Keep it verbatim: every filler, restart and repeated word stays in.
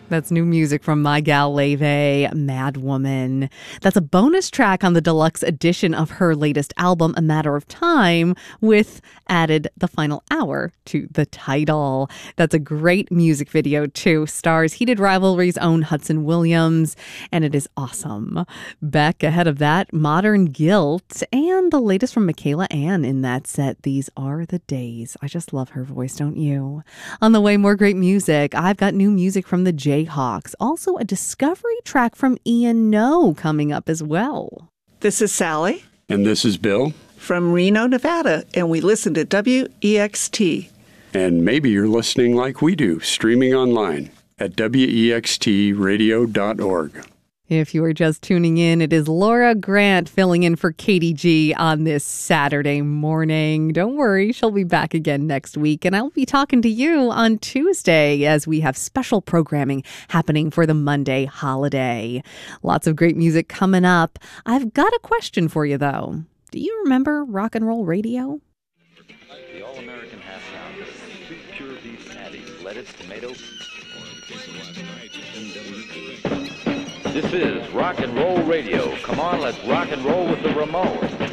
That's new music from My Gal Leve, Mad Woman. That's a bonus track on the deluxe edition of her latest album, A Matter of Time, with added the final hour to the title. That's a great music video, too. Stars Heated Rivalry's own Hudson Williams, and it is awesome. Back ahead of that, Modern Guilt, and the latest from Michaela Ann in that set, These Are the Days. I just love her voice, don't you? On the way, more great music. I've got new music from the Jayhawks. Also, a discovery track from Ian No coming up as well. This is Sally. And this is Bill. From Reno, Nevada, and we listen to W E X T. And maybe you're listening like we do, streaming online at W E X T radio dot org. If you are just tuning in, it is Laura Grant filling in for Katie G on this Saturday morning. Don't worry, she'll be back again next week, and I'll be talking to you on Tuesday as we have special programming happening for the Monday holiday. Lots of great music coming up. I've got a question for you, though. Do you remember rock and roll radio? The all-American half pound, two pure beef patties, lettuce, tomato. This is rock and roll radio. Come on, let's rock and roll with the Ramones.